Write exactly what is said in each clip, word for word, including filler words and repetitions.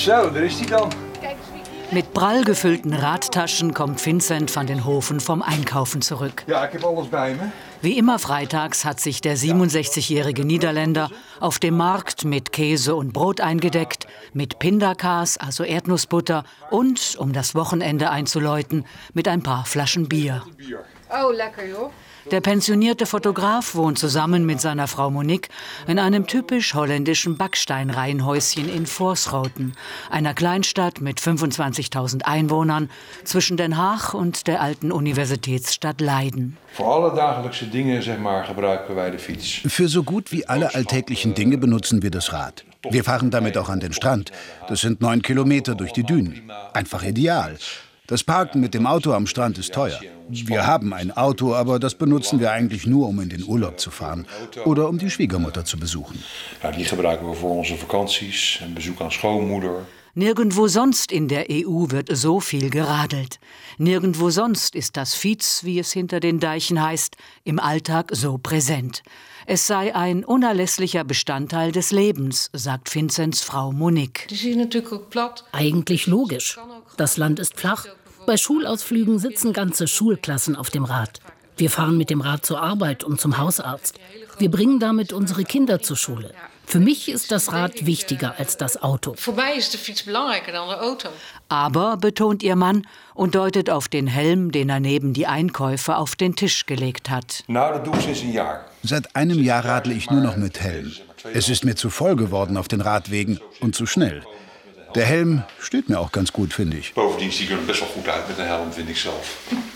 Zo, daar is die dan. Mit prall gefüllten Radtaschen kommt Vincent van den Hoven vom Einkaufen zurück. Ja, ik heb alles bij me. Wie immer freitags hat sich der siebenundsechzigjährige Niederländer auf dem Markt mit Käse und Brot eingedeckt, mit Pindakaas, also Erdnussbutter und, um das Wochenende einzuläuten, mit ein paar Flaschen Bier. Oh, lecker joh. Der pensionierte Fotograf wohnt zusammen mit seiner Frau Monique in einem typisch holländischen Backsteinreihenhäuschen in Voorschoten, einer Kleinstadt mit fünfundzwanzigtausend Einwohnern zwischen Den Haag und der alten Universitätsstadt Leiden. Für alle dagelijkse Dinge, zeg maar, gebruiken wij de fiets. Für so gut wie alle alltäglichen Dinge benutzen wir das Rad. Wir fahren damit auch an den Strand. Das sind neun Kilometer durch die Dünen. Einfach ideal. Das Parken mit dem Auto am Strand ist teuer. Wir haben ein Auto, aber das benutzen wir eigentlich nur, um in den Urlaub zu fahren oder um die Schwiegermutter zu besuchen. Ja, die gebruiken we voor onze vakanties, een bezoek aan schoonmoeder. Nirgendwo sonst in der E U wird so viel geradelt. Nirgendwo sonst ist das Fiets, wie es hinter den Deichen heißt, im Alltag so präsent. Es sei ein unerlässlicher Bestandteil des Lebens, sagt Vincents Frau Monique. Eigentlich logisch. Das Land ist flach. Bei Schulausflügen sitzen ganze Schulklassen auf dem Rad. Wir fahren mit dem Rad zur Arbeit und zum Hausarzt. Wir bringen damit unsere Kinder zur Schule. Für mich ist das Rad wichtiger als das Auto. Aber, betont ihr Mann und deutet auf den Helm, den er neben die Einkäufe auf den Tisch gelegt hat. Nou, dat doe ik sinds een jaar. Seit einem Jahr radle ich nur noch mit Helm. Es ist mir zu voll geworden auf den Radwegen und zu schnell. Der Helm steht mir auch ganz gut, finde ich. Bovendien zie ik er best wel goed uit met een helm, vind ik zelf.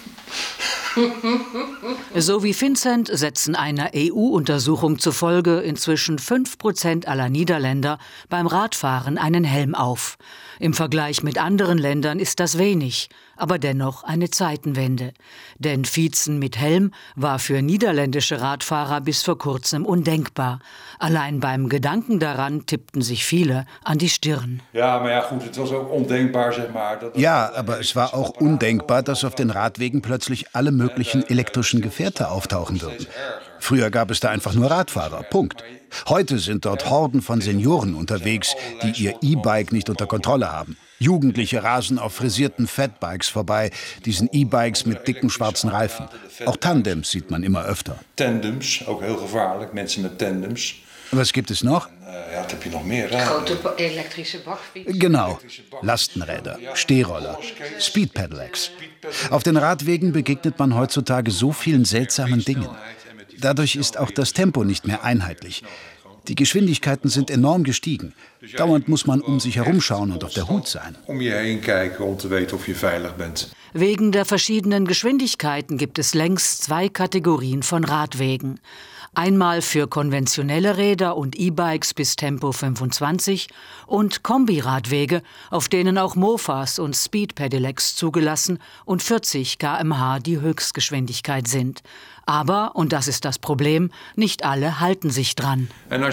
So wie Vincent setzen einer E U-Untersuchung zufolge inzwischen fünf Prozent aller Niederländer beim Radfahren einen Helm auf. Im Vergleich mit anderen Ländern ist das wenig, aber dennoch eine Zeitenwende. Denn Fietsen mit Helm war für niederländische Radfahrer bis vor kurzem undenkbar. Allein beim Gedanken daran tippten sich viele an die Stirn. Ja, maar ja, goed, het was ook ondenkbaar, zeg maar. Dat... Ja, aber es war auch undenkbar, dass auf den Radwegen plötzlich alle möglichen elektrischen Gefährte auftauchen würden. Früher gab es da einfach nur Radfahrer, Punkt. Heute sind dort Horden von Senioren unterwegs, die ihr E-Bike nicht unter Kontrolle haben. Jugendliche rasen auf frisierten Fatbikes vorbei, diesen E-Bikes mit dicken schwarzen Reifen. Auch Tandems sieht man immer öfter. Tandems, ook heel gevaarlijk, mensen met tandems. Was gibt es noch? Ja, wat heb je nog meer? Grote elektrische bakfiets. Genau, Lastenräder, Stehroller, Speed-Pedelecs. Auf den Radwegen begegnet man heutzutage so vielen seltsamen Dingen. Dadurch ist auch das Tempo nicht mehr einheitlich. Die Geschwindigkeiten sind enorm gestiegen. Dauernd muss man um sich herumschauen und auf der Hut sein. Um je heen kijken om te weten of je veilig bent. Wegen der verschiedenen Geschwindigkeiten gibt es längst zwei Kategorien von Radwegen. Einmal für konventionelle Räder und E-Bikes bis Tempo fünfundzwanzig und Kombiradwege, auf denen auch Mofas und Speed-Pedelecs zugelassen und vierzig Kilometer pro Stunde die Höchstgeschwindigkeit sind. Aber, und das ist das Problem, nicht alle halten sich dran.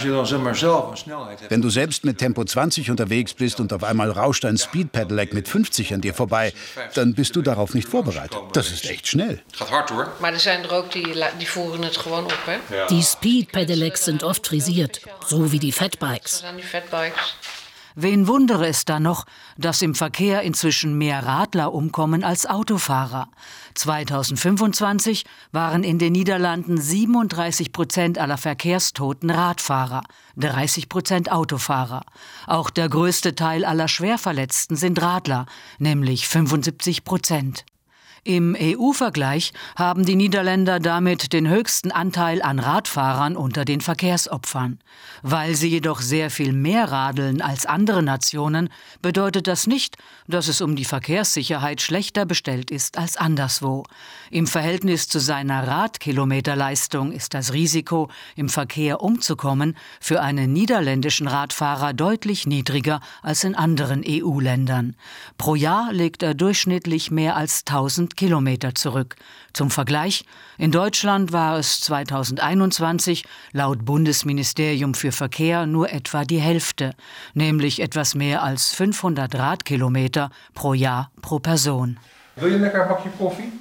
Wenn du selbst mit Tempo zwanzig unterwegs bist und auf einmal rauscht ein Speed-Pedelec mit fünfzig an dir vorbei, dann bist du darauf nicht vorbereitet. Das ist echt schnell. Maar er zijn er ook die, die voeren het gewoon op, hè? Die Speed-Pedelecs sind oft frisiert, so wie die Fatbikes. Dat zijn die fatbikes. Wen wundere es da noch, dass im Verkehr inzwischen mehr Radler umkommen als Autofahrer. zweitausendfünfundzwanzig waren in den Niederlanden siebenunddreißig Prozent aller Verkehrstoten Radfahrer, dreißig Prozent Autofahrer. Auch der größte Teil aller Schwerverletzten sind Radler, nämlich fünfundsiebzig Prozent. Im E U-Vergleich haben die Niederländer damit den höchsten Anteil an Radfahrern unter den Verkehrsopfern. Weil sie jedoch sehr viel mehr radeln als andere Nationen, bedeutet das nicht, dass es um die Verkehrssicherheit schlechter bestellt ist als anderswo. Im Verhältnis zu seiner Radkilometerleistung ist das Risiko, im Verkehr umzukommen, für einen niederländischen Radfahrer deutlich niedriger als in anderen E U-Ländern. Pro Jahr legt er durchschnittlich mehr als tausend Kilometer zurück. Zum Vergleich, in Deutschland war es zweitausendeinundzwanzig laut Bundesministerium für Verkehr nur etwa die Hälfte, nämlich etwas mehr als fünfhundert Radkilometer pro Jahr pro Person. Wil je lekker een bakje koffie?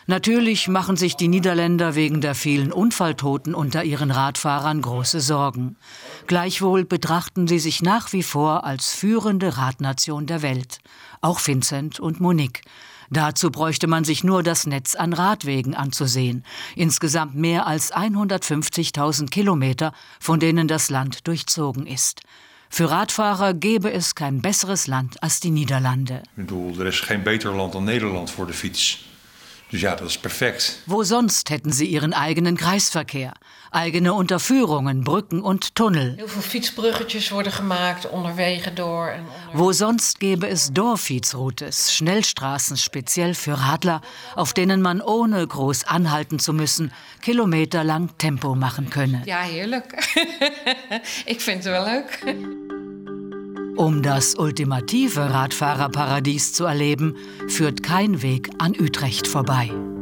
Natürlich machen sich die Niederländer wegen der vielen Unfalltoten unter ihren Radfahrern große Sorgen. Gleichwohl betrachten sie sich nach wie vor als führende Radnation der Welt. Auch Vincent und Monique. Dazu bräuchte man sich nur das Netz an Radwegen anzusehen. Insgesamt mehr als hundertfünfzigtausend Kilometer, von denen das Land durchzogen ist. Für Radfahrer gäbe es kein besseres Land als die Niederlande. Ik bedoel, er is geen beter land dan Nederland voor de fiets. Dus ja, dat is perfect. Wo sonst hätten sie ihren eigenen Kreisverkehr, eigene Unterführungen, Brücken und Tunnel? Heel veel fietsbruggetjes worden gemaakt, onderwegen door. En onder... Wo sonst gäbe es Dorffietsroutes, Schnellstraßen speziell für Radler, auf denen man ohne groß anhalten zu müssen, kilometerlang Tempo machen könne. Ja, heerlijk. Ik vind het wel leuk. Um das ultimative Radfahrerparadies zu erleben, führt kein Weg an Utrecht vorbei.